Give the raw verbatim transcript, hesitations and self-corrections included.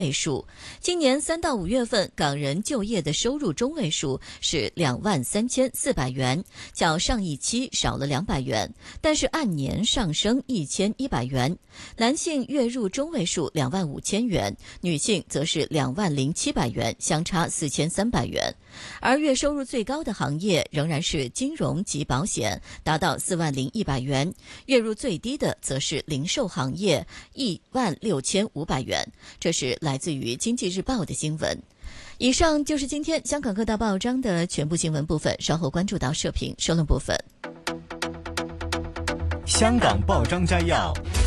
位数。今年三到五月份，港人就业的收入中位数是两万三千四百元，较上一期少了两百元，但是按年上升一千一百元。男性月入中位数两万五千元，女性则是两万零七百元，相差四千三百元。而月收入最高的行业仍然是金融及保险，达到四万零一百元；月入最低的则是零售行业，一万六千五百元。这是来自于《经济日报》的新闻。以上就是今天香港各大报章的全部新闻部分，稍后关注到社评社论部分。 香港报章摘要。